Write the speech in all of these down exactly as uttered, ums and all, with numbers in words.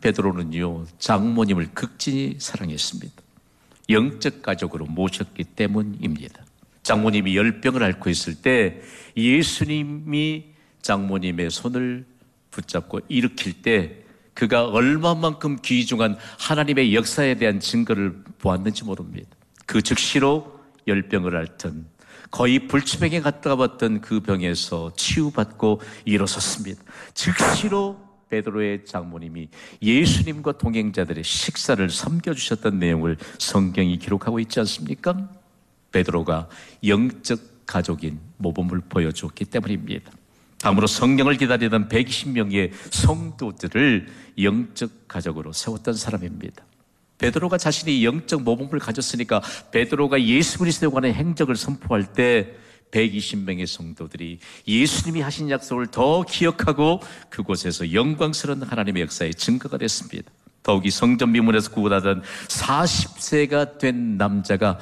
베드로는요, 장모님을 극진히 사랑했습니다. 영적 가족으로 모셨기 때문입니다. 장모님이 열병을 앓고 있을 때 예수님이 장모님의 손을 붙잡고 일으킬 때 그가 얼마만큼 귀중한 하나님의 역사에 대한 증거를 보았는지 모릅니다. 그 즉시로 열병을 앓던 거의 불치병에 가까웠던 그 병에서 치유받고 일어섰습니다. 즉시로 베드로의 장모님이 예수님과 동행자들의 식사를 섬겨주셨던 내용을 성경이 기록하고 있지 않습니까? 베드로가 영적 가족인 모범을 보여줬기 때문입니다. 다음으로 성령을 기다리던 백이십 명의 성도들을 영적 가족으로 세웠던 사람입니다. 베드로가 자신이 영적 모범을 가졌으니까 베드로가 예수 그리스도에 관한 행적을 선포할 때 백이십 명의 성도들이 예수님이 하신 약속을 더 기억하고 그곳에서 영광스러운 하나님의 역사의 증거가 됐습니다. 더욱이 성전 미문에서 구원하던 사십 세가 된 남자가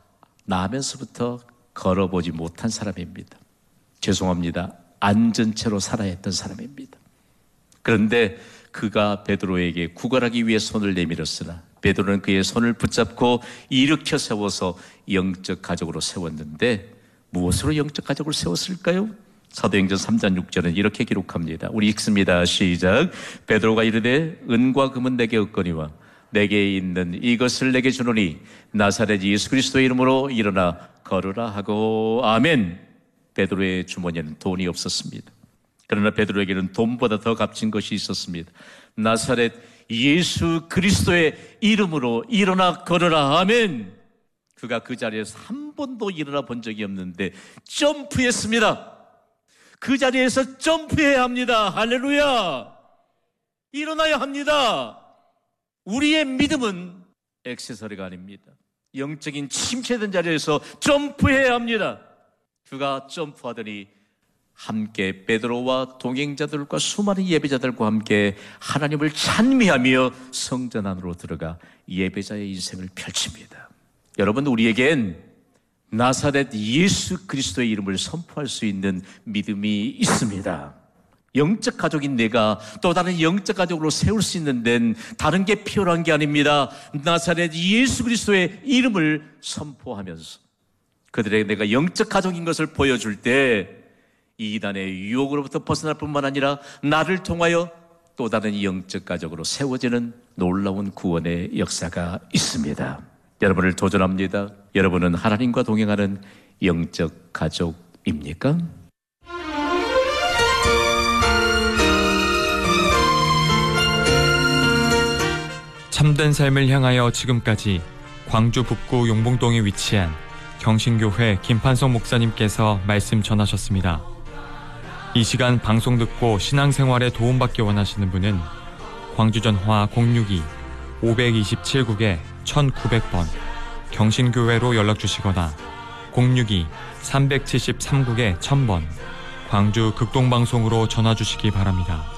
나면서부터 걸어보지 못한 사람입니다. 죄송합니다. 앉은 채로 살아야 했던 사람입니다. 그런데 그가 베드로에게 구걸하기 위해 손을 내밀었으나 베드로는 그의 손을 붙잡고 일으켜 세워서 영적 가족으로 세웠는데 무엇으로 영적 가족을 세웠을까요? 사도행전 삼 장 육 절은 이렇게 기록합니다. 우리 읽습니다. 시작. 베드로가 이르되 은과 금은 내게 없거니와 내게 있는 이것을 내게 주노니 나사렛 예수 그리스도의 이름으로 일어나 걸으라 하고 아멘. 베드로의 주머니에는 돈이 없었습니다. 그러나 베드로에게는 돈보다 더 값진 것이 있었습니다. 나사렛 예수 그리스도의 이름으로 일어나 걸으라 아멘. 그가 그 자리에서 한 번도 일어나 본 적이 없는데 점프했습니다. 그 자리에서 점프해야 합니다. 할렐루야. 일어나야 합니다. 우리의 믿음은 액세서리가 아닙니다. 영적인 침체된 자리에서 점프해야 합니다. 그가 점프하더니 함께 베드로와 동행자들과 수많은 예배자들과 함께 하나님을 찬미하며 성전 안으로 들어가 예배자의 인생을 펼칩니다. 여러분, 우리에겐 나사렛 예수 그리스도의 이름을 선포할 수 있는 믿음이 있습니다. 영적 가족인 내가 또 다른 영적 가족으로 세울 수 있는 데는 다른 게 필요한 게 아닙니다. 나사렛 예수 그리스도의 이름을 선포하면서 그들에게 내가 영적 가족인 것을 보여줄 때 이단의 유혹으로부터 벗어날 뿐만 아니라 나를 통하여 또 다른 영적 가족으로 세워지는 놀라운 구원의 역사가 있습니다. 여러분을 도전합니다. 여러분은 하나님과 동행하는 영적 가족입니까? 참된 삶을 향하여 지금까지 광주 북구 용봉동에 위치한 경신교회 김판성 목사님께서 말씀 전하셨습니다. 이 시간 방송 듣고 신앙생활에 도움받기 원하시는 분은 광주전화 공육이 오이칠 국에 천구백 번 경신교회로 연락주시거나 공육이 삼칠삼 국에 천 번 광주 극동방송으로 전화주시기 바랍니다.